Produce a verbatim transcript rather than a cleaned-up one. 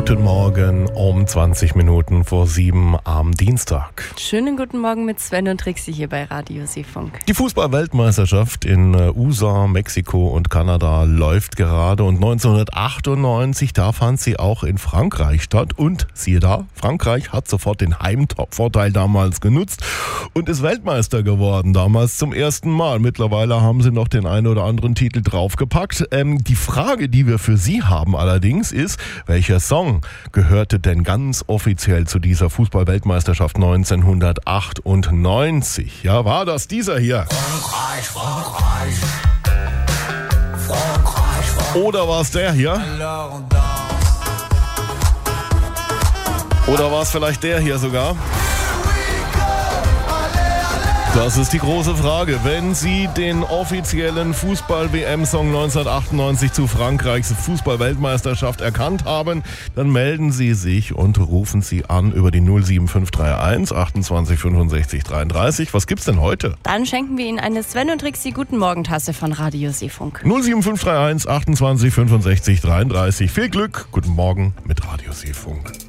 Guten Morgen um zwanzig Minuten vor sieben am Dienstag. Schönen guten Morgen mit Sven und Trixi hier bei Radio Seefunk. Die Fußball-Weltmeisterschaft in U S A, Mexiko und Kanada läuft gerade und neunzehnhundertachtundneunzig, da fand sie auch in Frankreich statt. Und siehe da, Frankreich hat sofort den Heimvorteil damals genutzt und ist Weltmeister geworden, damals zum ersten Mal. Mittlerweile haben sie noch den einen oder anderen Titel draufgepackt. Ähm, die Frage, die wir für Sie haben allerdings ist, welcher Song gehörte denn ganz offiziell zu dieser Fußball-Weltmeisterschaft neunzehnhundertachtundneunzig? Ja, war das dieser hier? Frankreich, Frankreich, Frankreich, Frankreich. Oder war es der hier? Oder war es vielleicht der hier sogar? Das ist die große Frage. Wenn Sie den offiziellen Fußball-W M-Song neunzehnhundertachtundneunzig zu Frankreichs Fußball-Weltmeisterschaft erkannt haben, dann melden Sie sich und rufen Sie an über die null sieben fünf drei eins achtundzwanzig fünfundsechzig dreiunddreißig. Was gibt's denn heute? Dann schenken wir Ihnen eine Sven und Trixi Guten Morgen-Tasse von Radio Seefunk. null sieben fünf drei eins achtundzwanzig fünfundsechzig dreiunddreißig. Viel Glück, guten Morgen mit Radio Seefunk.